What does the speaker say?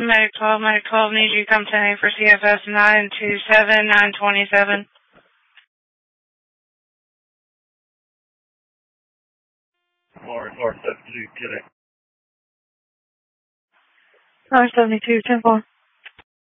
Medic 12, need you to come 10 for CFS 927 927. North 72, get it. 972, 10-4.